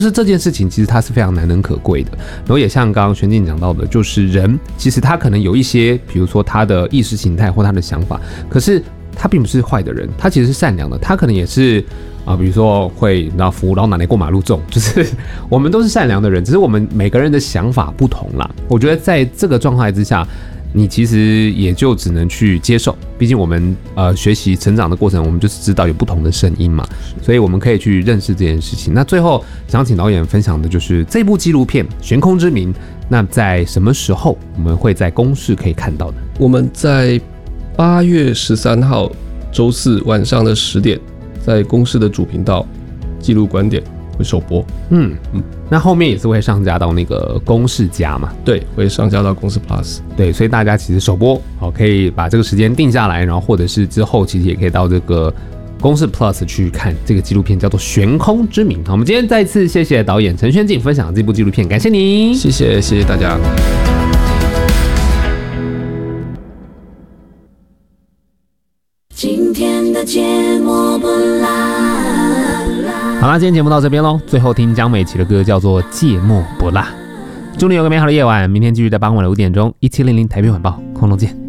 就是这件事情其实它是非常难能可贵的。然后也像刚刚玄静讲到的，就是人其实他可能有一些，比如说他的意识形态或他的想法，可是他并不是坏的人，他其实是善良的，他可能也是比如说会扶老奶奶过马路这种，就是我们都是善良的人，只是我们每个人的想法不同啦。我觉得在这个状态之下，你其实也就只能去接受，毕竟我们学习成长的过程，我们就是知道有不同的声音嘛，所以我们可以去认识这件事情。那最后想请导演分享的就是这部纪录片《悬空之名》，那在什么时候我们会在公视可以看到呢？ 我们在8月13号周四晚上的10点，在公视的主频道纪录观点会首播。 那后面也是会上架到那个公视+嘛？ 对，会上架到公视 Plus。 对，所以大家其实首播可以把这个时间定下来，然后或者是之后其实也可以到这个公视 Plus 去看这个纪录片，叫做《悬空之名》。好，我们今天再次谢谢导演陈玄静分享这部纪录片，感谢你， 谢谢大家。 今天的节目不辣。 好啦，今天节目到这边咯，最后听江美琪的歌叫做《芥末不辣》。祝你有个美好的夜晚，明天继续在傍晚的5点钟，1700台北晚报空中见。